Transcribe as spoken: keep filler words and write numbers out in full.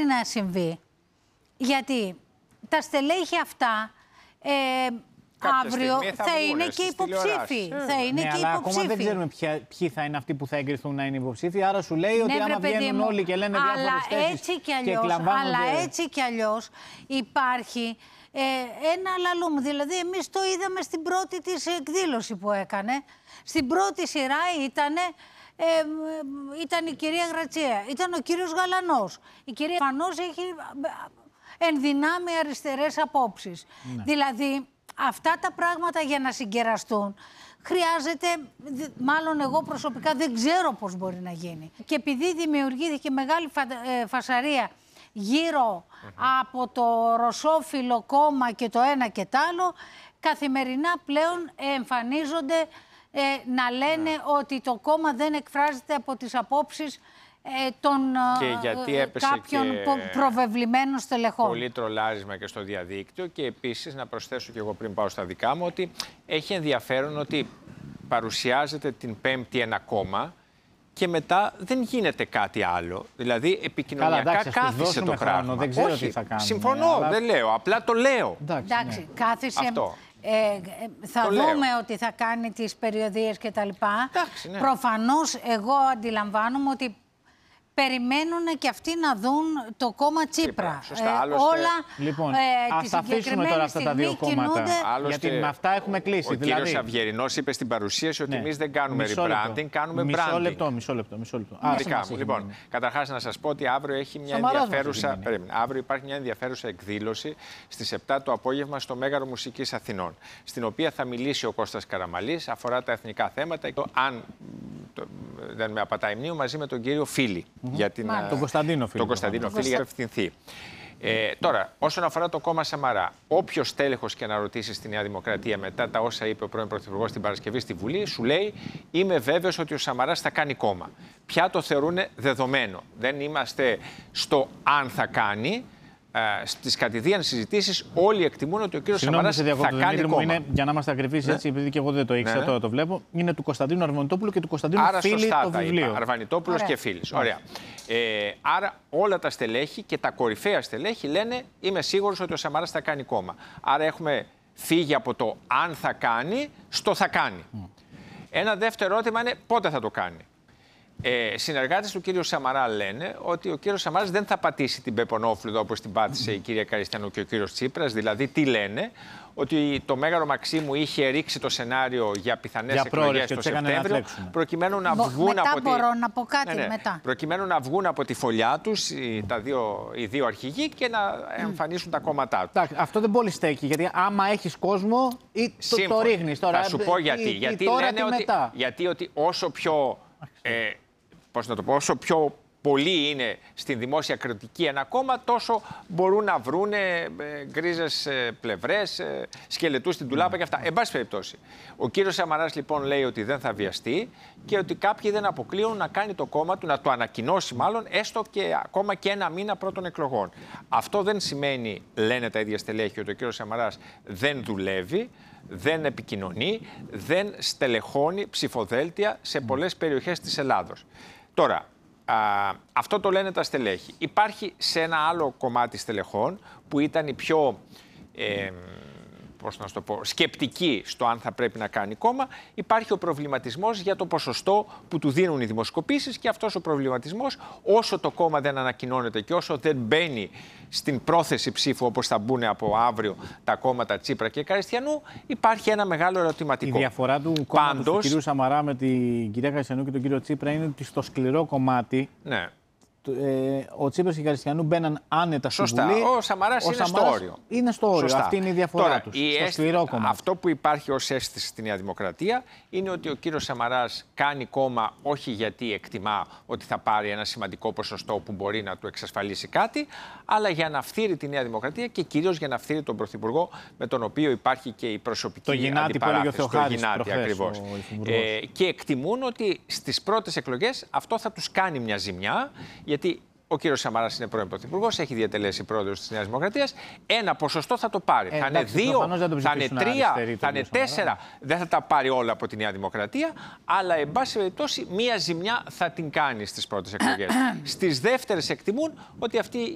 να συμβεί. Γιατί τα στελέχη αυτά ε, αύριο θα, θα είναι και υποψήφοι. Mm. Θα είναι ναι, και αλλά υποψήφοι. Ακόμα δεν ξέρουμε ποια, ποιοι θα είναι αυτοί που θα εγκριθούν να είναι υποψήφοι. Άρα σου λέει ότι ναι, άμα βγαίνουν μου, όλοι και λένε διάφορες θέσεις έτσι κι και αλλιώς, εκλαμβάνονται... Αλλά έτσι κι αλλιώς υπάρχει ε, ένα λαλούμ. Δηλαδή εμείς το είδαμε στην πρώτη της εκδήλωση που έκανε. Στην πρώτη σειρά ήτανε... Ε, ήταν η κυρία Γρατσία, ήταν ο κύριος Γαλανός. Η κυρία Φανός έχει ενδυνάμει αριστερές απόψεις. Ναι. Δηλαδή, αυτά τα πράγματα για να συγκεραστούν χρειάζεται, μάλλον εγώ προσωπικά δεν ξέρω πώς μπορεί να γίνει. Και επειδή δημιουργήθηκε μεγάλη φα, ε, φασαρία γύρω mm-hmm. από το ρωσόφιλο κόμμα και το ένα και το άλλο, καθημερινά πλέον εμφανίζονται Ε, να λένε ναι. ότι το κόμμα δεν εκφράζεται από τις απόψεις ε, των ε, κάποιων και προβεβλημένων στελεχών. Πολύ τρολάρισμα και στο διαδίκτυο και επίσης να προσθέσω και εγώ πριν πάω στα δικά μου ότι έχει ενδιαφέρον ότι παρουσιάζεται την Πέμπτη ένα κόμμα και μετά δεν γίνεται κάτι άλλο. Δηλαδή επικοινωνιακά Καλά, εντάξει, κάθισε το πράγμα. Χρόνο, δεν ξέρω Όχι, τι θα κάνουμε, συμφωνώ, αλλά... δεν λέω, απλά το λέω. Εντάξει, εντάξει ναι. κάθισε... Αυτό. Ε, θα το δούμε λέω. ότι θα κάνει τις περιοδίες και τα λοιπά. Εντάξει, ναι. Προφανώς εγώ αντιλαμβάνομαι ότι περιμένουν και αυτοί να δουν το κόμμα Τσίπρα. Σωστά, ε, άλλωστε... Όλα λοιπόν, ε, ας αφήσουμε τώρα αυτά τα δύο κόμματα. Κινούνται... Άλλωστε, γιατί με αυτά έχουμε κλείσει. Ο δηλαδή... κύριος Αυγερινός είπε στην παρουσίαση ότι ναι. εμείς δεν κάνουμε μισό rebranding, λεπτό. κάνουμε μισό branding. Λεπτό, μισό λεπτό, μισό λεπτό. Άρα, λοιπόν, καταρχάς να σας πω ότι αύριο έχει μια ενδιαφέρουσα... Αύριο υπάρχει μια ενδιαφέρουσα εκδήλωση στις επτά το απόγευμα στο Μέγαρο Μουσικής Αθηνών, στην οποία θα μιλήσει ο Κώστας Καραμαλής, αφορά τα εθνικά θέματα. Αν δεν με απατάει μνήμη, μαζί με τον κύριο Φίλη. Mm-hmm. για την, τον Κωνσταντίνο Φίλη. Τον Κωνσταντίνο Φίλη για να ευθυνθεί. Ε, τώρα, όσον αφορά το κόμμα Σαμαρά, όποιος τέλεχος και να ρωτήσει στη Νέα Δημοκρατία μετά τα όσα είπε ο πρώην Πρωθυπουργός την Παρασκευή στη Βουλή, σου λέει: είμαι βέβαιος ότι ο Σαμαράς θα κάνει κόμμα. Πια το θεωρούν δεδομένο. Δεν είμαστε στο αν θα κάνει. Uh, στις κατηδίαν συζητήσεις όλοι εκτιμούν ότι ο κύριος Σαμαράς θα κάνει κόμμα. Είναι, για να είμαστε ακριβείς, ναι. έτσι, επειδή και εγώ δεν το ήξερα, ναι. τώρα το βλέπω, είναι του Κωνσταντίνου Αρβανιτόπουλου και του Κωνσταντίνου άρα Φίλη σωστά το βιβλίο. Αρβανιτόπουλος και Φίλης. Ωραία. Ε, άρα όλα τα στελέχη και τα κορυφαία στελέχη λένε: είμαι σίγουρος ότι ο Σαμαράς θα κάνει κόμμα. Άρα έχουμε φύγει από το αν θα κάνει στο θα κάνει. Mm. Ένα δεύτερο ερώτημα είναι πότε θα το κάνει. Ε, συνεργάτες του κύριου Σαμαρά λένε ότι ο κύριος Σαμαράς δεν θα πατήσει την Πεπονόφλουδα όπως την πάτησε η κυρία Καριστιανού και ο κύριος Τσίπρας. Δηλαδή, τι λένε, ότι το Μέγαρο Μαξίμου είχε ρίξει το σενάριο για πιθανές εκλογές το Σεπτέμβριο, προκειμένου να βγουν μετά από μπορώ τη... να πω κάτι ναι, ναι. μετά. Προκειμένου να βγουν από τη φωλιά τους οι, τα δύο, οι δύο αρχηγοί και να εμφανίσουν mm. τα κόμματά τους. Αυτό δεν πολύ στέκει, γιατί άμα έχεις κόσμο ή το, το ρίχνεις τώρα. Θα σου πω γιατί. Ή, γιατί ή τώρα, λένε ότι, γιατί ότι όσο πιο... Ε, πώς να το πω, όσο πιο πολλοί είναι στην δημόσια κριτική ένα κόμμα, τόσο μπορούν να βρουν ε, γκρίζες ε, πλευρές, ε, σκελετούς στην τουλάπα και αυτά. Εν πάση περιπτώσει, ο κύριος Σαμαράς λοιπόν λέει ότι δεν θα βιαστεί και ότι κάποιοι δεν αποκλείουν να κάνει το κόμμα του, να το ανακοινώσει μάλλον, έστω και ακόμα και ένα μήνα πρώτων εκλογών. Αυτό δεν σημαίνει, λένε τα ίδια στελέχη, ότι ο κύριος Σαμαράς δεν δουλεύει, δεν επικοινωνεί, δεν στελεχώνει ψηφοδέλτια σε πολλές περιοχές της Ελλάδος. Τώρα, α, αυτό το λένε τα στελέχη. Υπάρχει σε ένα άλλο κομμάτι στελεχών που ήταν η πιο ε, πώς να το πω, σκεπτική στο αν θα πρέπει να κάνει κόμμα, υπάρχει ο προβληματισμός για το ποσοστό που του δίνουν οι δημοσκοπήσεις και αυτός ο προβληματισμός, όσο το κόμμα δεν ανακοινώνεται και όσο δεν μπαίνει στην πρόθεση ψήφου όπως θα μπουν από αύριο τα κόμματα Τσίπρα και Καριστιανού, υπάρχει ένα μεγάλο ερωτηματικό. Η διαφορά του κόμματος του κυρίου Σαμαρά με την κυρία Καριστιανού και τον κύριο Τσίπρα είναι ότι στο σκληρό κομμάτι. Ναι. Ε, ο Τσίπρας και η Καριστιανού μπαίναν άνετα στη Σωστά. Βουλή. Ο Σαμαράς είναι Σαμαράς στο όριο. Είναι στο όριο. Σωστά. Αυτή είναι η διαφορά Τώρα, τους. η στο αίσθη... σκληρό κομμάτι. Αυτό που υπάρχει ως αίσθηση στη Νέα Δημοκρατία είναι ότι ο κύριος Σαμαράς κάνει κόμμα όχι γιατί εκτιμά ότι θα πάρει ένα σημαντικό ποσοστό που μπορεί να του εξασφαλίσει κάτι, αλλά για να φθείρει τη Νέα Δημοκρατία και κυρίως για να φθείρει τον Πρωθυπουργό με τον οποίο υπάρχει και η προσωπική το γυνάτι που έλεγε ο Θεοχάρης ακριβώς. Ε, και εκτιμούν ότι στις πρώτες εκλογές αυτό θα τους κάνει μια ζημιά, γιατί ο κύριος Σαμαράς είναι πρώην Πρωθυπουργός, έχει διατελέσει πρόεδρος της Νέας Δημοκρατίας. Ένα ποσοστό θα το πάρει. Ε, θα εντάξει, είναι δύο, θα είναι τρία, θα είναι τέσσερα. Δεν θα τα πάρει όλα από τη Νέα Δημοκρατία, αλλά εν πάση περιπτώσει μία ζημιά θα την κάνει στις πρώτες εκλογές. Στις δεύτερες εκτιμούν ότι αυτή